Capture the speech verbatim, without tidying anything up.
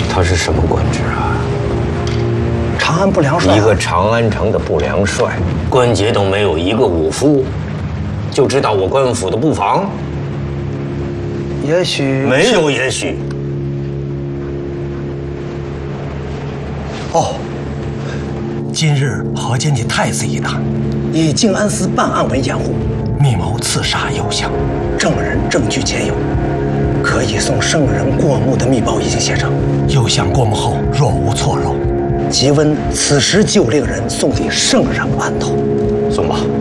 他是什么官职啊？ 长安不良帅、啊。 一个长安城的不良帅，关节都没有一个武夫，就知道我官府的布防。 也许没有也许。 哦， 今日何见你太子一党， 以静安司办案为掩护， 密谋刺杀右相， 证人证据皆有，可以送圣人过目的密报已经写成。 右相过目后若无错漏， 即温此时就令人送抵圣人案头。 送吧。